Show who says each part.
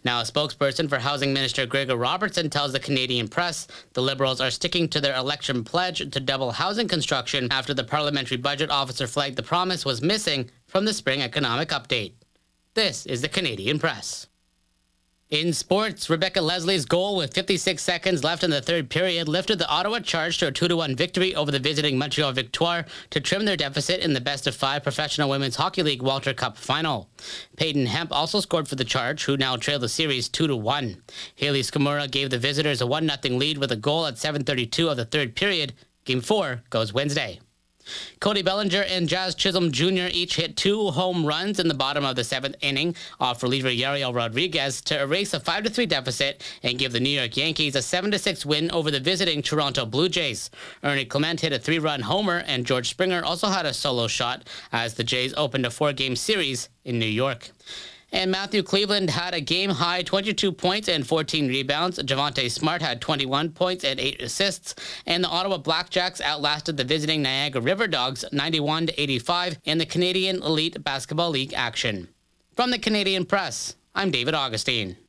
Speaker 1: Now, a spokesperson for Housing Minister Gregor Robertson tells the Canadian Press the Liberals are sticking to their election pledge to double housing construction after the parliamentary budget officer flagged the promise was missing from the spring economic update. This is the Canadian Press. In sports, Rebecca Leslie's goal with 56 seconds left in the third period lifted the Ottawa Charge to a 2-1 victory over the visiting Montreal Victoire to trim their deficit in the best-of-5 Professional Women's Hockey League Walter Cup final. Peyton Hemp also scored for the Charge, who now trail the series 2-1. Haley Skamura gave the visitors a 1-0 lead with a goal at 7:32 of the third period. Game 4 goes Wednesday. Cody Bellinger and Jazz Chisholm Jr. each hit 2 home runs in the bottom of the 7th inning off reliever Yariel Rodriguez to erase a 5-3 deficit and give the New York Yankees a 7-6 win over the visiting Toronto Blue Jays. Ernie Clement hit a 3-run homer, and George Springer also had a solo shot as the Jays opened a 4-game series in New York. And Matthew Cleveland had a game-high 22 points and 14 rebounds. Javonte Smart had 21 points and 8 assists. And the Ottawa Blackjacks outlasted the visiting Niagara River Dogs 91-85 in the Canadian Elite Basketball League action. From the Canadian Press, I'm David Augustine.